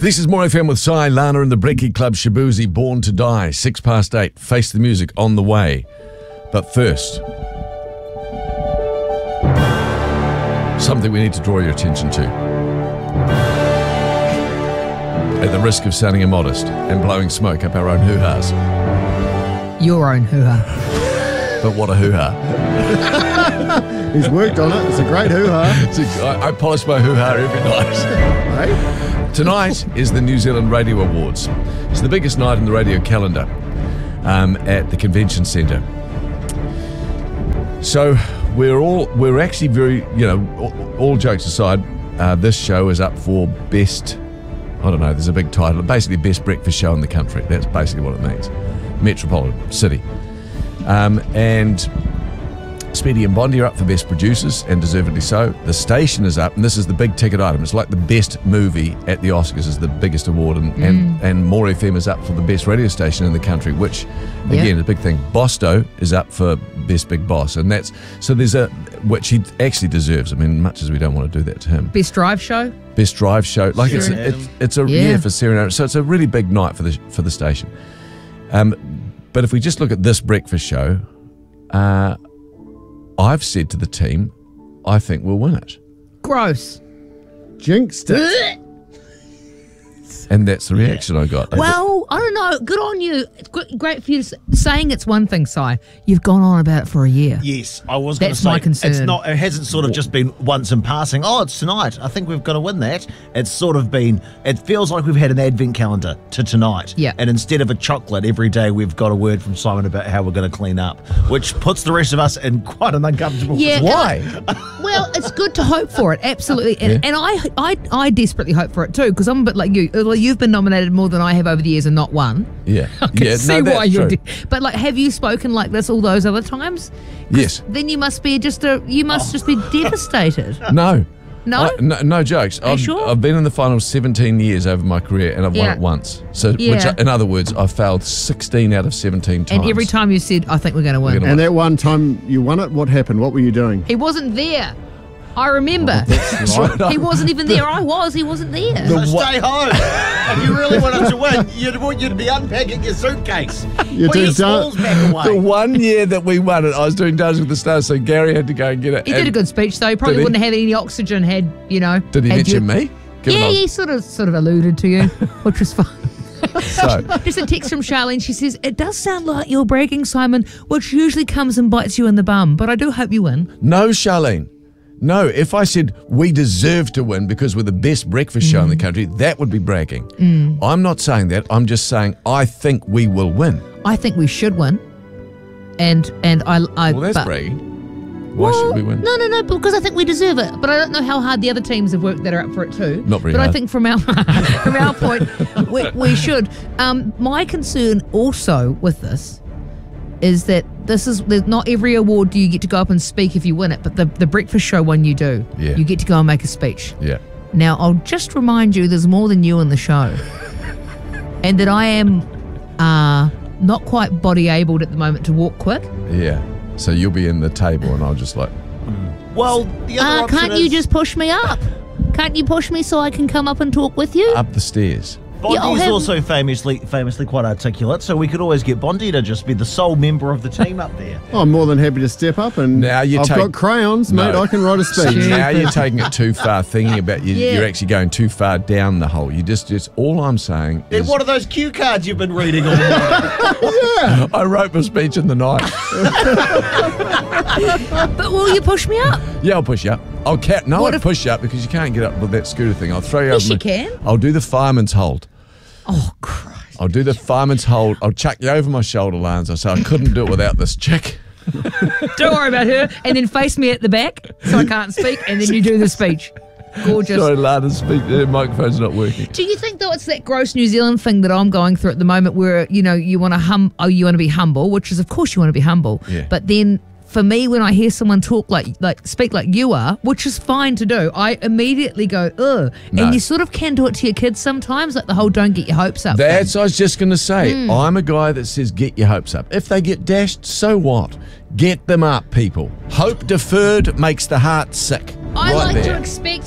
This is More FM with Cy, Lana and the Brekkie Club, Shabuzi, Born to Die, 8:06. Face the music on the way. But first, something we need to draw your attention to. At the risk of sounding immodest and blowing smoke up our own hoo-has. Your own hoo-ha. But what a hoo-ha. He's worked on it. It's a great hoo-ha. I polish my hoo-ha every night. Hey? Tonight is the New Zealand Radio Awards. It's the biggest night in the radio calendar at the Convention Centre. So we're actually very, all jokes aside, this show is up for best, I don't know, there's a big title, basically best breakfast show in the country. That's basically what it means. Metropolitan City. And Speedy and Bondi are up for best producers, and deservedly so. The station is up, and this is the big ticket item. It's like the best movie at the Oscars is the biggest award, and More FM is up for the best radio station in the country, which, again, is a big thing. Bosto is up for best big boss, and that's, so there's which he actually deserves. I mean, much as we don't want to do that to him. Best drive show? Best drive show. Like it's for Serenade. So it's a really big night for the station. But if we just look at this breakfast show, I've said to the team, I think we'll win it. Gross. Jinxed it. And that's the reaction I got. Well, I don't know. Good on you. It's great for you. Saying it's one thing, Si. You've gone on about it for a year. Yes, I was going to That's say. my concern. It's not. It hasn't sort of just been once in passing. Oh, it's tonight. I think we've got to win that. It's sort of been. It feels like we've had an advent calendar to tonight. Yeah. And instead of a chocolate, every day we've got a word from Simon about how we're going to clean up, which puts the rest of us in quite an uncomfortable position. Why? Well, it's good to hope for it, absolutely. And I desperately hope for it too, because I'm a bit like you. You've been nominated more than I have over the years and not won. Yeah. I can see why you're. true. But like, have you spoken like this all those other times? Yes. Then you must be just be devastated. No. No? No jokes. Are you sure? I've been in the finals 17 years over my career, and I've won it once. So, which, in other words, I've failed 16 out of 17 times. And every time you said, I think we're going to win. And that one time you won it, what happened? What were you doing? He wasn't there. I remember. Right. He wasn't even there. I was. He wasn't there. So stay home. If you really wanted to win, you'd be unpacking your suitcase. You Put your balls back away. The one year that we won it, I was doing Dancing with the Stars, so Gary had to go and get it. He did a good speech, though. He probably wouldn't have had any oxygen had. Did he mention me? Yeah, he sort of alluded to you, which was fun. So, Just a text from Charlene. She says, it does sound like you're bragging, Simon, which usually comes and bites you in the bum, but I do hope you win. no, Charlene. No, if I said we deserve to win because we're the best breakfast show in the country, that would be bragging. I'm not saying that. I'm just saying I think we will win. I think we should win. And I Well, that's bragging. Why should we win? No, because I think we deserve it. But I don't know how hard the other teams have worked that are up for it too. Not very But hard. I think from our point, we should. My concern also with this is that there's not every award do you get to go up and speak if you win it, but the breakfast show one you do. Yeah. You get to go and make a speech. Yeah. Now, I'll just remind you there's more than you in the show. And that I am not quite body abled at the moment to walk quick. Yeah. So you'll be in the table and I'll just like... Well, the other option can't you just push me up? Can't you push me so I can come up and talk with you? up the stairs. Bondi's have- also famously quite articulate, so we could always get Bondi to just be the sole member of the team up there. I'm more than happy to step up, and Now you I've take- got crayons, mate. No. I can write a speech. Now you're taking it too far, thinking about you're actually going too far down the hole. You just all I'm saying Then is what are those cue cards you've been reading all morning? I wrote my speech in the night. But will you push me up? Yeah, I'll push you up. I'll What if- push you up because you can't get up with that scooter thing. I'll throw you Yes, over. you can. I'll do the fireman's hold. Oh, Christ. I'll do the fireman's hold. I'll chuck you over my shoulder, Lance. I'll say I couldn't do it without this chick. Don't worry about her. And then face me at the back so I can't speak, and then you do the speech. Gorgeous. Sorry, Lana's the microphone's not working. Do you think though it's that gross New Zealand thing that I'm going through at the moment, where you want to be humble, which is of course you want to be humble, Yeah. but then for me when I hear someone talk speak like you are, which is fine to do, I immediately go ugh. No. And you sort of can do it to your kids sometimes, like the whole "don't get your hopes up" That's thing. what I was just going to say. I'm a guy that says get your hopes up. If they get dashed, so what? Get them up, people. Hope deferred makes the heart sick. I right like there. to expect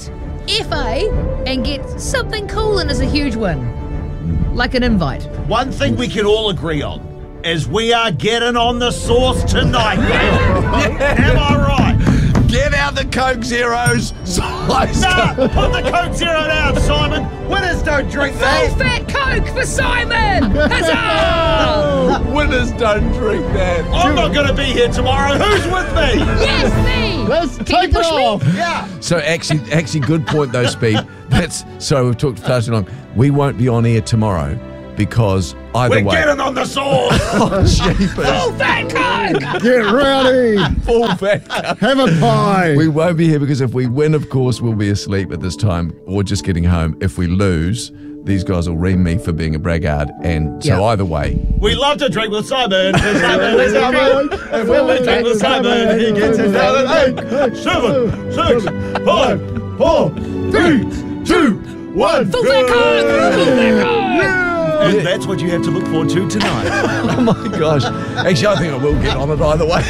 FA and get something cool and it's a huge win. Like an invite. One thing we can all agree on is we are getting on the sauce tonight. Am I right? Get out the Coke Zeros. Nah, put the Coke Zero down, Simon. Winners don't drink that. Full fat Coke for Simon! Huzzah! Winners don't drink that. I'm not going to be here tomorrow. Who's with me? Yes, me! Let's Can take you it push me? off. Yeah. So actually, good point though, Speed. So we've talked far too long. We won't be on air tomorrow because either We're way. getting on the sauce. Oh, jeepers. Full fat Coke! Get rowdy. Full back. Have a pie. We won't be here because if we win, of course, we'll be asleep at this time or just getting home. If we lose, these guys will ream me for being a braggart. And so either way. We love to drink with Simon. With Simon, with Simon. And when we drink with Simon, he gets it down at 8, 7, 6, 5, 4, 3, 2, 1. Full fat Coke! Full fat Coke! And that's what you have to look forward to tonight. Oh my gosh. Actually, I think I will get on it either way.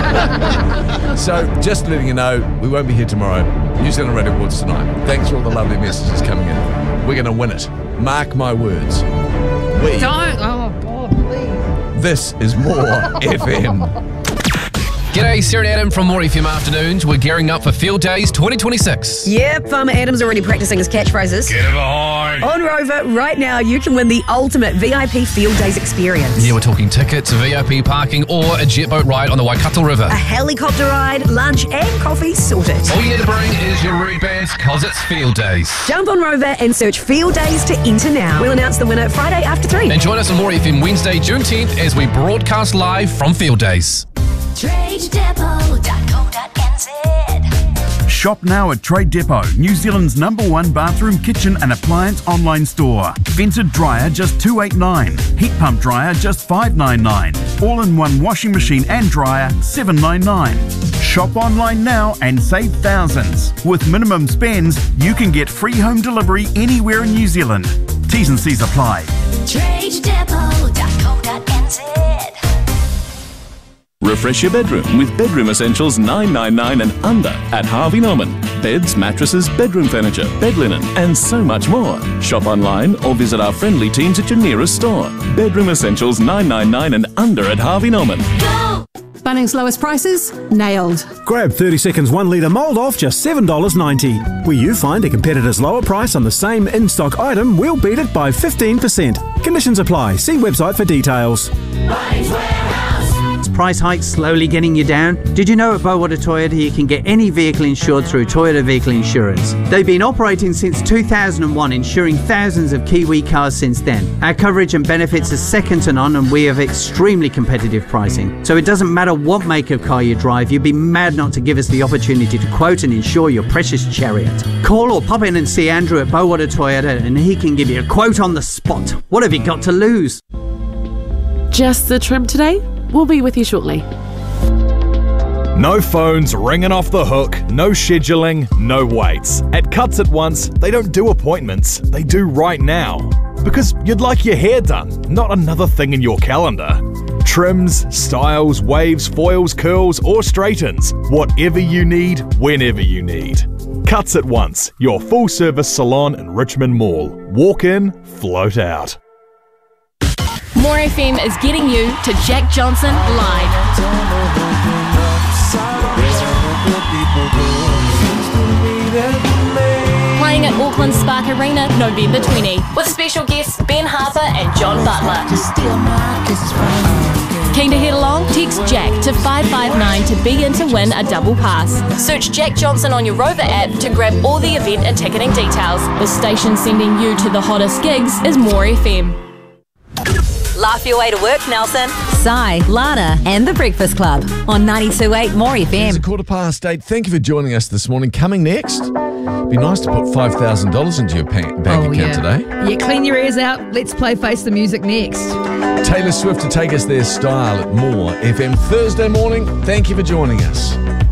So, just letting you know, we won't be here tomorrow. New Zealand Radio Awards tonight. Thanks for all the lovely messages coming in. We're going to win it. Mark my words. We. Don't. Oh, God, please. This is More FM. G'day, Sarah and Adam from More FM Afternoons. We're gearing up for Field Days 2026. Yep, Farmer Adam's already practicing his catchphrases. Get behind. On Rover, right now you can win the ultimate VIP Field Days experience. Yeah, we're talking tickets, VIP parking, or a jet boat ride on the Waikato River. A helicopter ride, lunch and coffee sorted. All you need to bring is your root bands, cause it's Field Days. Jump on Rover and search Field Days to enter now. We'll announce the winner Friday after 3. And join us on More FM Wednesday, June 10th as we broadcast live from Field Days. TradeDepot.co.nz. Shop now at Trade Depot, New Zealand's #1 bathroom, kitchen and appliance online store. Vented dryer just $289. Heat pump dryer just $599. All-in-one washing machine and dryer $799. Shop online now and save thousands. With minimum spends, you can get free home delivery anywhere in New Zealand. T's and C's apply. TradeDepot.co.nz. Refresh your bedroom with Bedroom Essentials $9.99 and under at Harvey Norman. Beds, mattresses, bedroom furniture, bed linen, and so much more. Shop online or visit our friendly teams at your nearest store. Bedroom Essentials $9.99 and under at Harvey Norman. Go! Bunnings lowest prices? Nailed. Grab 30 seconds 1 litre mould off just $7.90. Where you find a competitor's lower price on the same in-stock item, we'll beat it by 15%. Conditions apply. See website for details. Bunnings Warehouse. Price hikes slowly getting you down? Did you know at Bowater Toyota you can get any vehicle insured through Toyota Vehicle Insurance? They've been operating since 2001, insuring thousands of Kiwi cars since then. Our coverage and benefits are second to none and we have extremely competitive pricing. So it doesn't matter what make of car you drive, you'd be mad not to give us the opportunity to quote and insure your precious chariot. Call or pop in and see Andrew at Bowater Toyota and he can give you a quote on the spot. What have you got to lose? Just the trim today? We'll be with you shortly. No phones ringing off the hook, no scheduling, no waits. At Cuts At Once, they don't do appointments, they do right now. Because you'd like your hair done, not another thing in your calendar. Trims, styles, waves, foils, curls, or straightens. Whatever you need, whenever you need. Cuts At Once, your full-service salon in Richmond Mall. Walk in, float out. More FM is getting you to Jack Johnson live. Playing at Auckland Spark Arena November 20 with special guests Ben Harper and John Butler. Keen to head along? Text Jack to 559 to be in to win a double pass. Search Jack Johnson on your Rover app to grab all the event and ticketing details. The station sending you to the hottest gigs is More FM. Laugh your way to work, Nelson. Sai, Lana, and The Breakfast Club on 92.8 More FM. It's 8:15. Thank you for joining us this morning. Coming next, it'd be nice to put $5,000 into your bank account today. Yeah, clean your ears out. Let's play Face the Music next. Taylor Swift to take us their style at More FM Thursday morning. Thank you for joining us.